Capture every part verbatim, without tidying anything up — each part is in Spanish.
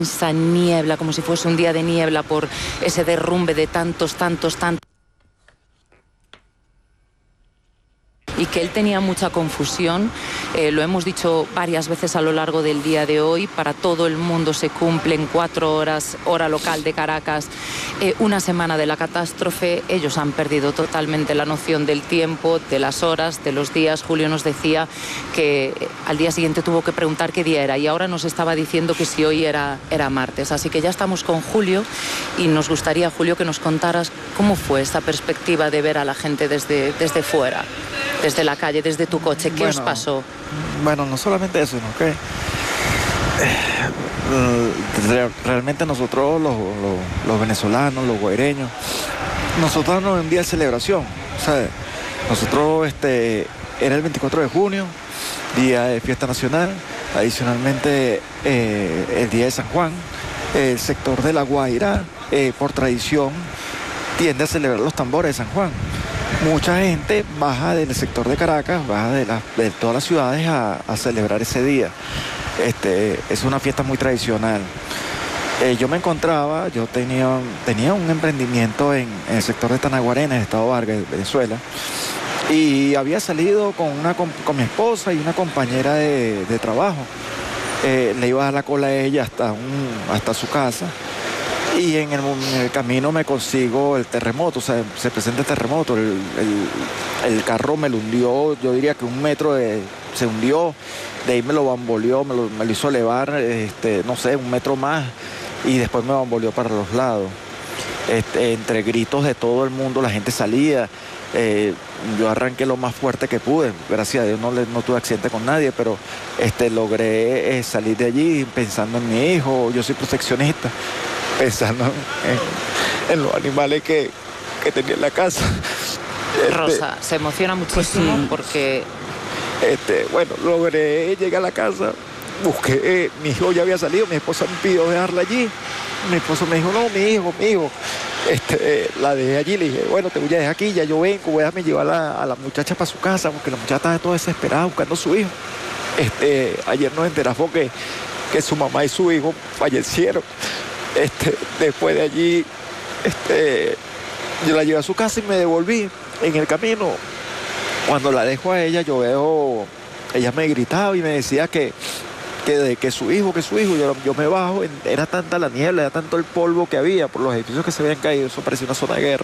Esa niebla, como si fuese un día de niebla por ese derrumbe de tantos, tantos, tantos. Y que él tenía mucha confusión, eh, lo hemos dicho varias veces a lo largo del día de hoy, para todo el mundo se cumplen cuatro horas, hora local de Caracas, eh, una semana de la catástrofe. Ellos han perdido totalmente la noción del tiempo, de las horas, de los días. Julio nos decía que al día siguiente tuvo que preguntar qué día era y ahora nos estaba diciendo que si hoy era, era martes. Así que ya estamos con Julio y nos gustaría, Julio, que nos contaras cómo fue esta perspectiva de ver a la gente desde, desde fuera. Desde la calle, desde tu coche, ¿qué bueno, os pasó? Bueno, no solamente eso, sino que eh, realmente nosotros los, los, los venezolanos, los guaireños, nosotros no es un día de celebración, ¿sabes? Nosotros, este, era el veinticuatro de junio, día de fiesta nacional, adicionalmente eh, el día de San Juan, el sector de La Guaira, eh, por tradición, tiende a celebrar los tambores de San Juan. Mucha gente baja del sector de Caracas, baja de, la, de todas las ciudades a, a celebrar ese día. Este, es una fiesta muy tradicional. Eh, yo me encontraba, yo tenía, tenía un emprendimiento en, en el sector de Tanaguarena, en el estado Vargas, Venezuela, y había salido con, una, con, con mi esposa y una compañera de, de trabajo. Eh, le iba a dar la cola a ella hasta, un, hasta su casa. Y en el, en el camino me consigo el terremoto, o sea, se presenta el terremoto, el, el, el carro me lo hundió, yo diría que un metro de, se hundió, de ahí me lo bamboleó, me lo, me lo hizo elevar, este, no sé, un metro más, y después me bamboleó para los lados. Este, entre gritos de todo el mundo, la gente salía, eh, yo arranqué lo más fuerte que pude, gracias a Dios no, le, no tuve accidente con nadie, pero este, logré eh, salir de allí pensando en mi hijo, yo soy proteccionista, pensando en, en los animales que, que tenía en la casa. Rosa, este, se emociona muchísimo, pues sí, porque... Este, bueno, logré llegar a la casa, busqué, eh, mi hijo ya había salido, mi esposa me pidió dejarla allí, mi esposo me dijo, no, mi hijo, mi hijo, este, eh, la dejé allí, le dije, bueno, te voy a dejar aquí, ya yo vengo, voy a llevar a la, a la muchacha para su casa, porque la muchacha estaba toda desesperada buscando a su hijo. Este, ayer nos enteramos que, que su mamá y su hijo fallecieron. Este, después de allí, este, yo la llevé a su casa y me devolví. En el camino, cuando la dejo a ella, yo veo, ella me gritaba y me decía que, que, de, que su hijo, que su hijo, yo, yo me bajo, era tanta la niebla, era tanto el polvo que había por los edificios que se habían caído, eso parecía una zona de guerra,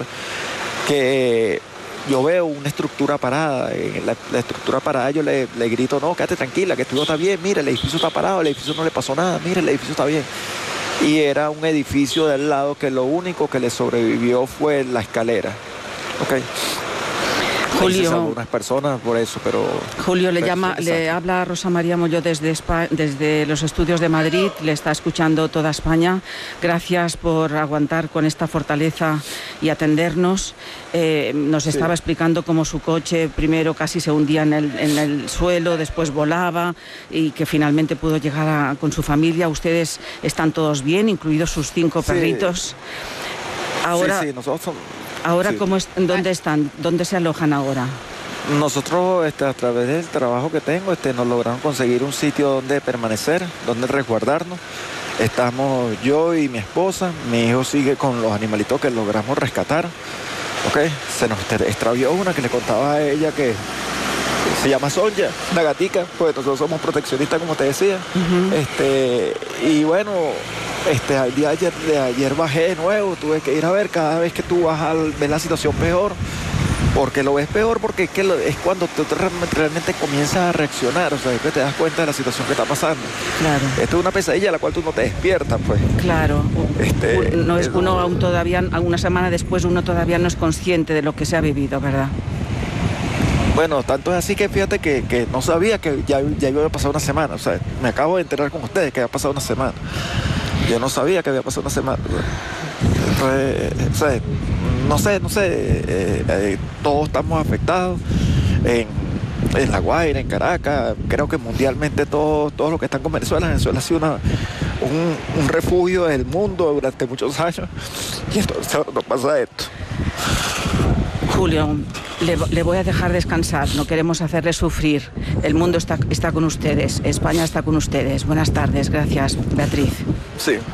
que yo veo una estructura parada, en la, la estructura parada yo le, le grito, no, quédate tranquila, que todo está bien, mira, el edificio está parado, el edificio no le pasó nada, mira, el edificio está bien. Y era un edificio de al lado que lo único que le sobrevivió fue la escalera. Okay. Julio, algunas personas por eso, pero... Julio, le llama, le habla Rosa María Molló desde, Spa, desde los estudios de Madrid, le está escuchando toda España. Gracias por aguantar con esta fortaleza y atendernos. Eh, nos sí. estaba explicando cómo su coche primero casi se hundía en el, en el suelo, después volaba y que finalmente pudo llegar a, con su familia. Ustedes están todos bien, incluidos sus cinco sí. perritos. Ahora, sí, sí, nosotros somos... Ahora, sí. ¿cómo es, ¿dónde están? ¿Dónde se alojan ahora? Nosotros, este, a través del trabajo que tengo, este, nos lograron conseguir un sitio donde permanecer, donde resguardarnos. Estamos yo y mi esposa, mi hijo sigue con los animalitos que logramos rescatar. Okay. Se nos extravió una que le contaba a ella que se llama Sonja, una gatica, pues nosotros somos proteccionistas, como te decía. Uh-huh. este, y bueno... Este, el día de ayer, de ayer bajé de nuevo, tuve que ir a ver cada vez que tú vas a ver la situación peor, porque lo ves peor porque es, que lo, es cuando tú realmente, realmente comienzas a reaccionar, o sea, que te das cuenta de la situación que está pasando. Claro. Esto es una pesadilla a la cual tú no te despiertas, pues. Claro. Este, no es eso... uno aún todavía, una semana después uno todavía no es consciente de lo que se ha vivido, ¿verdad? Bueno, tanto es así que fíjate que, que no sabía que ya, ya iba a pasar una semana, o sea, me acabo de enterar con ustedes que había pasado una semana. Yo no sabía que había pasado una semana. Entonces, o sea, no sé, no sé, eh, eh, todos estamos afectados en, en La Guaira, en Caracas, creo que mundialmente todos, todos los que están con Venezuela, Venezuela ha sido una, un, un refugio del mundo durante muchos años y entonces ahora nos pasa esto. Julio, le, le voy a dejar descansar, no queremos hacerle sufrir. El mundo está, está con ustedes, España está con ustedes. Buenas tardes, gracias, Beatriz. Sí.